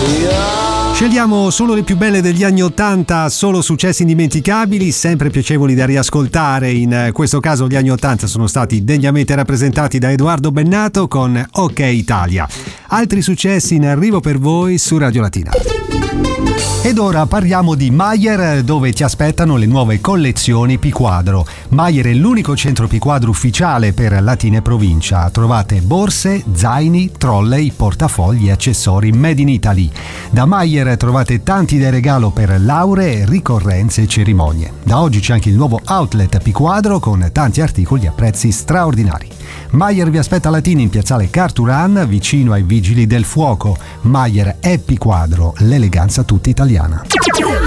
Scegliamo solo le più belle degli anni '80, solo successi indimenticabili, sempre piacevoli da riascoltare. In questo caso gli anni '80 sono stati degnamente rappresentati da Edoardo Bennato con OK Italia. Altri successi in arrivo per voi su Radio Latina. Ed ora parliamo di Mayer, dove ti aspettano le nuove collezioni Piquadro. Mayer è l'unico centro Piquadro ufficiale per Latina e provincia. Trovate borse, zaini, trolley, portafogli e accessori made in Italy. Da Mayer trovate tanti idee regalo per lauree, ricorrenze e cerimonie. Da oggi c'è anche il nuovo outlet Piquadro con tanti articoli a prezzi straordinari. Mayer vi aspetta a Latina in piazzale Carturan, vicino ai Vigili del Fuoco. Mayer è Piquadro, l'eleganza tutta italiana.